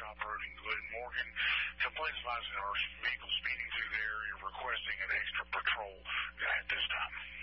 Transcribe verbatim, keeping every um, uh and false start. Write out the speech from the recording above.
off-roading Glen Morgan. Complaints advising our vehicle speeding through the area, requesting an extra patrol at this time.